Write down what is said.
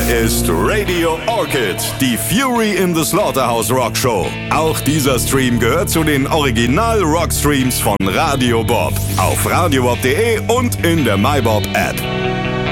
ist Radio Orchid, die Fury in the Slaughterhouse Rock Show. Auch dieser Stream gehört zu den Original-Rock-Streams von Radio Bob. Auf radiobob.de und in der MyBob-App.